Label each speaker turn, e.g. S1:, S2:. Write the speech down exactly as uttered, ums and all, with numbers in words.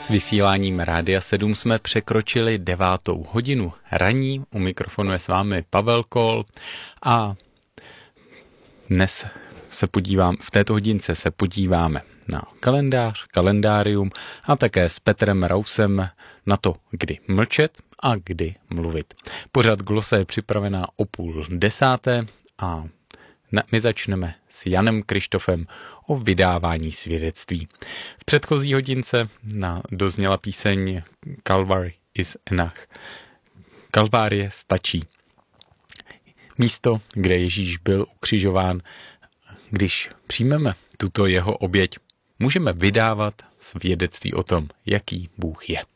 S1: S vysíláním Rádia sedm jsme překročili devátou hodinu ranní. U mikrofonu je s vámi Pavel Kol a dnes se podívám, v této hodince se podíváme na kalendář, kalendárium a také s Petrem Rausem na to, kdy mlčet a kdy mluvit. Pořad Glosa je připravená o půl desáté a my začneme s Janem Krištofem o vydávání svědectví. V předchozí hodince na dozněla píseň Calvary is enough. Kalvárie stačí. Místo, kde Ježíš byl ukřižován, když přijmeme tuto jeho oběť, můžeme vydávat svědectví o tom, jaký Bůh je.